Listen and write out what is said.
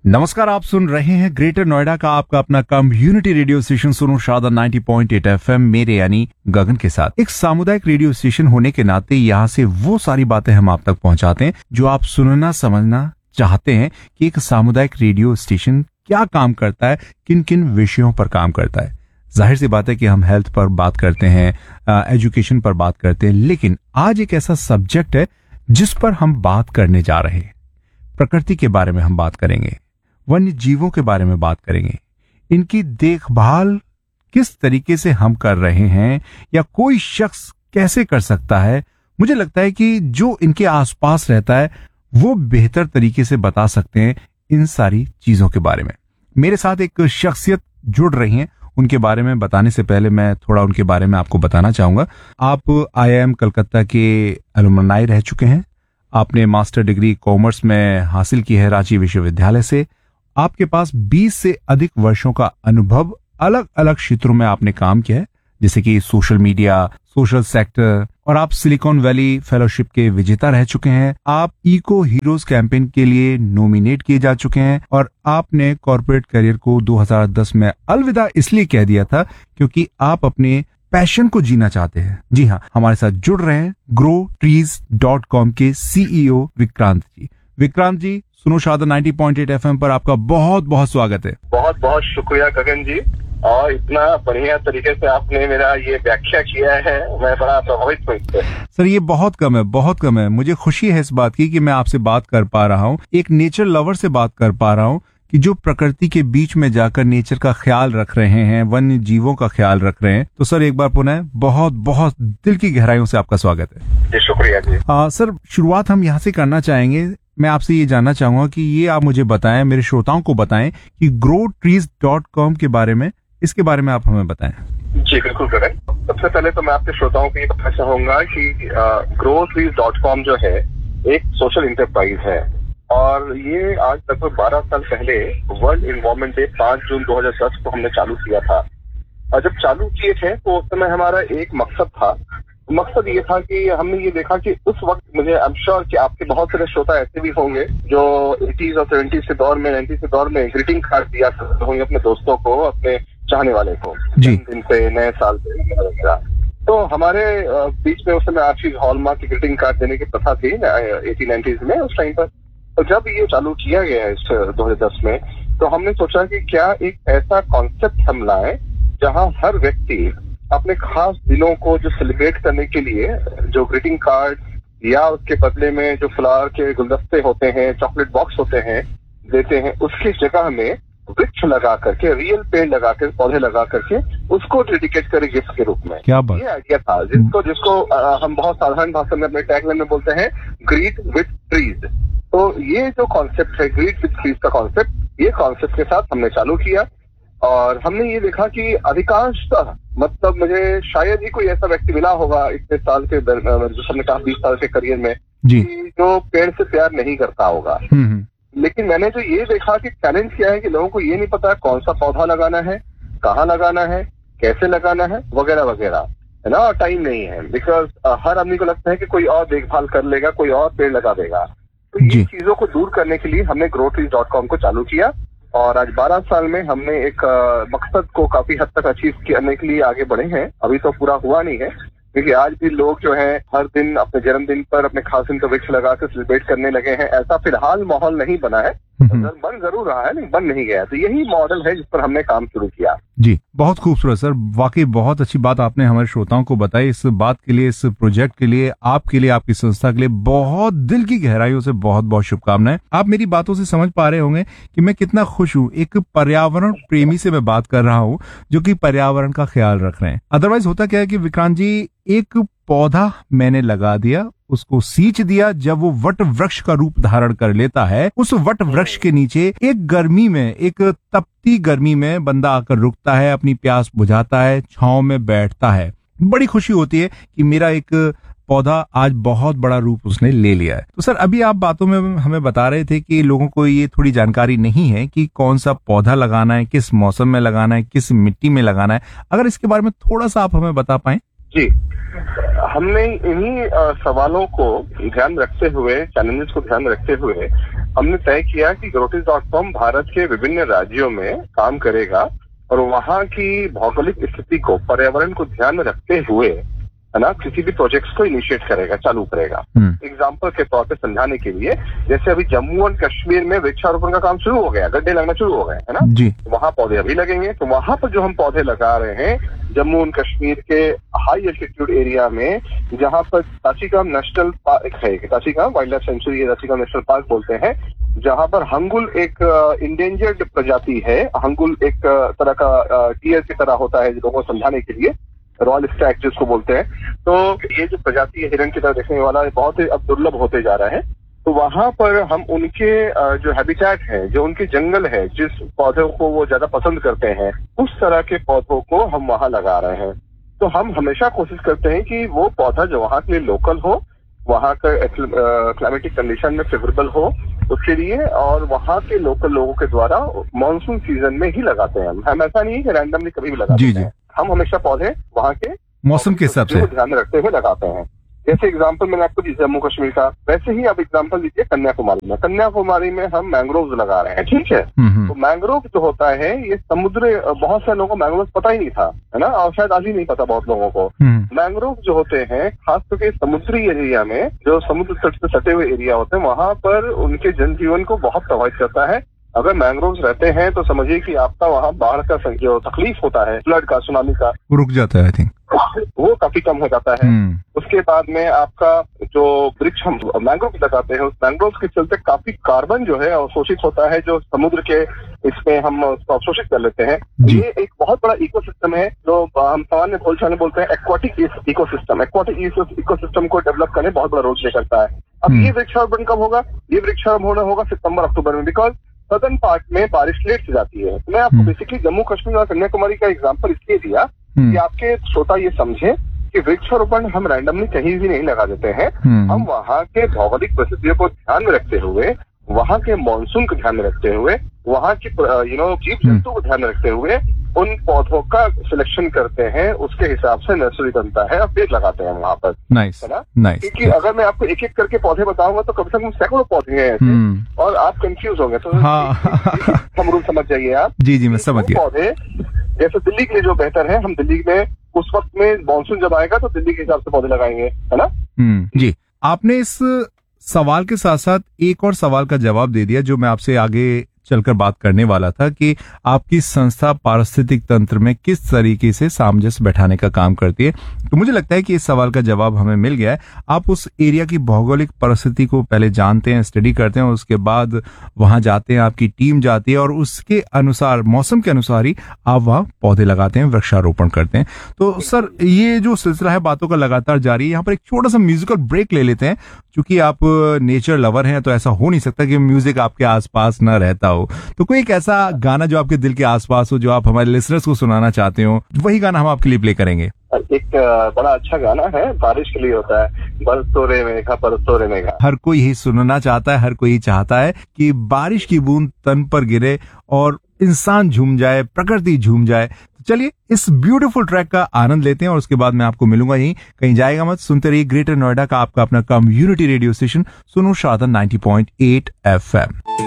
नमस्कार, आप सुन रहे हैं ग्रेटर नोएडा का आपका अपना कम्युनिटी रेडियो स्टेशन सुनो शादा 90.8 FM मेरे यानी गगन के साथ। एक सामुदायिक रेडियो स्टेशन होने के नाते यहाँ से वो सारी बातें हम आप तक पहुँचाते हैं जो आप सुनना समझना चाहते हैं कि एक सामुदायिक रेडियो स्टेशन क्या काम करता है, किन किन विषयों पर काम करता है। जाहिर सी बात है कि हम हेल्थ पर बात करते हैं, एजुकेशन पर बात करते हैं, लेकिन आज एक ऐसा सब्जेक्ट है जिस पर हम बात करने जा रहे हैं। प्रकृति के बारे में हम बात करेंगे, वन्य जीवों के बारे में बात करेंगे, इनकी देखभाल किस तरीके से हम कर रहे हैं या कोई शख्स कैसे कर सकता है। मुझे लगता है कि जो इनके आसपास रहता है वो बेहतर तरीके से बता सकते हैं इन सारी चीजों के बारे में। मेरे साथ एक शख्सियत जुड़ रही हैं, उनके बारे में बताने से पहले मैं थोड़ा उनके बारे में आपको बताना चाहूंगा। आप IIM कलकत्ता के एलुमनाई रह चुके हैं। आपने मास्टर डिग्री कॉमर्स में हासिल की है रांची विश्वविद्यालय से। आपके पास 20 से अधिक वर्षों का अनुभव, अलग अलग क्षेत्रों में आपने काम किया है, जैसे कि सोशल मीडिया, सोशल सेक्टर, और आप सिलिकॉन वैली फेलोशिप के विजेता रह चुके हैं। आप इको हीरोज कैंपेन के लिए नॉमिनेट किए जा चुके हैं और आपने कॉर्पोरेट करियर को 2010 में अलविदा इसलिए कह दिया था क्योंकि आप अपने पैशन को जीना चाहते हैं। जी हाँ, हमारे साथ जुड़ रहे हैं growtrees.com के CEO विक्रांत जी। विक्रांत जी, सुनो शादा 90.8 FM पर आपका बहुत बहुत स्वागत है। बहुत बहुत शुक्रिया गगन जी, और इतना बढ़िया तरीके से आपने मेरा ये व्याख्या किया है, मैं बड़ा प्रभावित हूँ। सर, ये बहुत कम है, बहुत कम है। मुझे खुशी है इस बात की कि मैं आपसे बात कर पा रहा हूँ, एक नेचर लवर से बात कर पा रहा हूँ कि जो प्रकृति के बीच में जाकर नेचर का ख्याल रख रहे हैं, वन्य जीवों का ख्याल रख रहे हैं। तो सर, एक बार पुनः बहुत बहुत दिल की गहराइयों से आपका स्वागत है। जी शुक्रिया जी। सर, शुरुआत हम यहाँ से करना चाहेंगे। मैं आपसे ये जानना चाहूंगा कि ये आप मुझे बताएं, मेरे श्रोताओं को बताएं कि growtrees.com के बारे में, इसके बारे में आप हमें बताएं। जी बिल्कुल गगन, सबसे पहले तो मैं आपके श्रोताओं को ये बताना चाहूंगा कि growtrees.com जो है एक सोशल इंटरप्राइज है, और ये आज लगभग 12 साल पहले वर्ल्ड एनवायरनमेंट डे 5 जून 2010 को हमने चालू किया था। और जब चालू किए थे तो उस समय हमारा एक मकसद था। मकसद ये था कि हमने ये देखा कि उस वक्त, मुझे आई एम श्योर कि आपके बहुत सारे श्रोता ऐसे भी होंगे जो 80s और 70s के दौर में, 90s के दौर में ग्रीटिंग कार्ड दिया करते होंगे अपने दोस्तों को, अपने चाहने वाले को, दिन पे, नए साल पे वगैरह। तो हमारे बीच में उस समय आशीष हॉलमार्क की ग्रीटिंग कार्ड देने की प्रथा थी 80-90s में, उस टाइम पर। तो जब ये चालू किया गया इस 2010 में, तो हमने सोचा कि क्या एक ऐसा कॉन्सेप्ट हम लाएं जहां हर व्यक्ति अपने खास दिनों को जो सेलिब्रेट करने के लिए जो ग्रीटिंग कार्ड या उसके बदले में जो फ्लावर के गुलदस्ते होते हैं, चॉकलेट बॉक्स होते हैं, देते हैं, उसकी जगह में वृक्ष लगा करके, रियल पेड़ लगा कर, पौधे लगा करके उसको डेडिकेट करें गिफ्ट के रूप में। क्या बात? ये आइडिया था जिसको हम बहुत साधारण भाषा में अपने टैगलाइन में बोलते हैं ग्रीट विथ ट्रीज। तो ये जो कॉन्सेप्ट है ग्रीट विथ ट्रीज का कॉन्सेप्ट, ये कॉन्सेप्ट के साथ हमने चालू किया। और हमने ये देखा कि अधिकांशतः, मतलब मुझे शायद ही कोई ऐसा व्यक्ति मिला होगा इतने साल के, जो हमने कहा 20 साल के करियर में, जी, जो पेड़ से प्यार नहीं करता होगा। लेकिन मैंने जो ये देखा कि चैलेंज क्या है कि लोगों को ये नहीं पता कौन सा पौधा लगाना है, कहाँ लगाना है, कैसे लगाना है, वगैरह वगैरह, है ना। और टाइम नहीं है, बिकॉज हर आदमी को लगता है कि कोई और देखभाल कर लेगा, कोई और पेड़ लगा देगा। तो ये चीजों को दूर करने के लिए हमने growtrees.com को चालू किया, और आज 12 साल में हमने एक मकसद को काफी हद तक अचीव करने के लिए आगे बढ़े हैं। अभी तो पूरा हुआ नहीं है, क्योंकि आज भी लोग जो है हर दिन अपने जन्मदिन पर अपने खास दिन का वृक्ष लगाकर सेलिब्रेट करने लगे हैं। ऐसा फिलहाल माहौल नहीं बना है, बन जरूर रहा है, नहीं बन नहीं गया। तो यही मॉडल है जिस पर हमने काम शुरू किया। जी, बहुत खूबसूरत सर, वाकई बहुत अच्छी बात आपने हमारे श्रोताओं को बताई। इस बात के लिए, इस प्रोजेक्ट के लिए, आपके लिए, आपकी संस्था के लिए बहुत दिल की गहराइयों से बहुत बहुत शुभकामनाएं। आप मेरी बातों से समझ पा रहे होंगे कि मैं कितना खुश हूँ। एक पर्यावरण प्रेमी से मैं बात कर रहा हूँ जो कि पर्यावरण का ख्याल रख रहे हैं। अदरवाइज होता क्या है कि विक्रांत जी, एक पौधा मैंने लगा दिया, उसको सींच दिया, जब वो वट वृक्ष का रूप धारण कर लेता है, उस वट वृक्ष के नीचे एक गर्मी में, एक तपती गर्मी में बंदा आकर रुकता है, अपनी प्यास बुझाता है, छांव में बैठता है। बड़ी खुशी होती है कि मेरा एक पौधा आज बहुत बड़ा रूप उसने ले लिया है। तो सर, अभी आप बातों में हमें बता रहे थे कि लोगों को ये थोड़ी जानकारी नहीं है कि कौन सा पौधा लगाना है, किस मौसम में लगाना है, किस मिट्टी में लगाना है। अगर इसके बारे में थोड़ा सा आप हमें बता पाएं। जी, हमने इन्हीं सवालों को ध्यान रखते हुए, चैलेंजेस को ध्यान रखते हुए हमने तय किया कि grotis.com भारत के विभिन्न राज्यों में काम करेगा और वहाँ की भौगोलिक स्थिति को, पर्यावरण को ध्यान में रखते हुए, है ना, किसी भी प्रोजेक्ट्स को इनिशिएट करेगा, चालू करेगा। एग्जाम्पल के तौर पे समझाने के लिए, जैसे अभी जम्मू एंड कश्मीर में वृक्षारोपण का काम शुरू हो गया, गड्ढे लगना शुरू हो गए, है ना जी। वहाँ पौधे अभी लगेंगे। तो वहाँ पर जो हम पौधे लगा रहे हैं जम्मू एंड कश्मीर के हाई एल्टीट्यूड एरिया में, जहाँ पर ताशीगाम नेशनल पार्क है, ताशीगाम वाइल्ड लाइफ सेंचुरी है, ताशीगाम नेशनल पार्क बोलते हैं, जहाँ पर हंगुल एक इंडेंजर्ड प्रजाति है। हंगुल एक तरह का टीयर की तरह होता है, लोगों को समझाने के लिए, रॉयल स्टैग जिसको बोलते हैं। तो ये जो प्रजाति है हिरण की तरह देखने वाला, बहुत ही अब दुर्लभ होते जा रहा है। तो वहां पर हम उनके जो हैबिटेट है, जो उनके जंगल है, जिस पौधों को वो ज्यादा पसंद करते हैं, उस तरह के पौधों को हम वहां लगा रहे हैं। तो हम हमेशा कोशिश करते हैं कि वो पौधा जो वहां के लिए लोकल हो, वहां का क्लाइमेटिक कंडीशन में फेवरेबल हो उसके लिए, और वहां के लोकल लोगों के द्वारा मानसून सीजन में ही लगाते हैं। हम ऐसा नहीं है कि रैंडमली कभी भी लगाते हैं। हम हमेशा पौधे वहाँ के मौसम के हिसाब से ध्यान में रखते हुए लगाते हैं। जैसे एग्जाम्पल मैंने आपको दी जम्मू कश्मीर का, वैसे ही आप एग्जाम्पल लीजिए कन्याकुमारी में। कन्याकुमारी में हम मैंग्रोव लगा रहे हैं, ठीक है। तो मैंग्रोव जो होता है, ये समुद्र, बहुत से लोगों को मैंग्रोव पता ही नहीं था, है ना, और शायद आज ही नहीं पता बहुत लोगों को। मैंग्रोव जो होते हैं खास करके समुद्री एरिया में, जो समुद्र तट से सटे हुए एरिया होते हैं, वहां पर उनके जनजीवन को बहुत प्रभावित करता है। अगर मैंग्रोव्स रहते हैं तो समझिए कि आपका वहाँ बाढ़ का जो तकलीफ होता है, फ्लड का, सुनामी का, रुक जाता है, आई थिंक वो काफी कम हो जाता है। उसके बाद में आपका जो वृक्ष हम मैंग्रोव लगाते हैं, उस मैंग्रोव के चलते काफी कार्बन जो है अवशोषित होता है, जो समुद्र के इसमें हम उसको अवशोषित कर लेते हैं। ये एक बहुत बड़ा इकोसिस्टम है, जो हम सामान्य बोलचाल में बोलते हैं एक्वाटिक इकोसिस्टम। एक्वाटिक इकोसिस्टम को डेवलप करने बहुत बड़ा रोल प्ले करता है। अब ये वृक्षारोपण कब होगा? ये वृक्षारोपण होगा सितंबर अक्टूबर में, बिकॉज सदर्न पार्ट में बारिश लेट से जाती है। मैं आपको बेसिकली जम्मू कश्मीर और कन्याकुमारी का एग्जांपल इसलिए दिया कि आपके श्रोता ये समझे कि वृक्षारोपण हम रैंडमली कहीं भी नहीं लगा देते हैं। हम वहाँ के भौगोलिक परिस्थितियों को ध्यान में रखते हुए, वहाँ के मानसून को ध्यान में रखते हुए, वहाँ की जीव जंतु को ध्यान में रखते हुए उन पौधों का सिलेक्शन करते हैं। उसके हिसाब से नर्सरी बनता है और पेड़ लगाते हैं वहाँ पर। नाइस, है ना? नाइस। क्योंकि अगर मैं आपको एक एक करके पौधे बताऊंगा तो कम से कम सैकड़ों पौधे हैं ऐसे, और आप कंफ्यूज होंगे। तो हम रूल समझ जाइए आप। जी, मैं समझ गया। पौधे जैसे दिल्ली के लिए जो बेहतर है, हम दिल्ली में उस वक्त में मानसून जब आएगा तो दिल्ली के हिसाब से पौधे लगाएंगे, है ना। जी, आपने इस सवाल के साथ साथ एक और सवाल का जवाब दे दिया जो मैं आपसे आगे चलकर बात करने वाला था कि आपकी संस्था पारिस्थितिक तंत्र में किस तरीके से सामंजस्य बैठाने का काम करती है। तो मुझे लगता है कि इस सवाल का जवाब हमें मिल गया है। आप उस एरिया की भौगोलिक परिस्थिति को पहले जानते हैं, स्टडी करते हैं, और उसके बाद वहां जाते हैं, आपकी टीम जाती है और उसके अनुसार, मौसम के अनुसार ही आप वहां पौधे लगाते हैं, वृक्षारोपण करते हैं। तो सर, ये जो सिलसिला है बातों का लगातार जारी है। यहाँ पर एक छोटा सा म्यूजिकल ब्रेक ले लेते हैं, क्योंकि आप नेचर लवर हैं तो ऐसा हो नहीं सकता कि म्यूजिक आपके आसपास न रहता हो। तो कोई एक ऐसा गाना जो आपके दिल के आसपास हो, जो आप हमारे लिसनर्स को सुनाना चाहते हो, वही गाना हम आपके लिए प्ले करेंगे। एक बड़ा अच्छा गाना है, बारिश के लिए होता है, बरसो रे मेघा बरसो रे मेघा। हर कोई ही सुनना चाहता है, हर कोई ही चाहता है कि बारिश की बूंद तन पर गिरे और इंसान झूम जाए, प्रकृति झूम जाए। चलिए इस ब्यूटीफुल ट्रैक का आनंद लेते हैं और उसके बाद मैं आपको मिलूंगा यहीं, कहीं जाएगा मत। सुनते रहिए ग्रेटर नोएडा का आपका अपना कम्युनिटी रेडियो स्टेशन सुनो शादा 90.8 FM।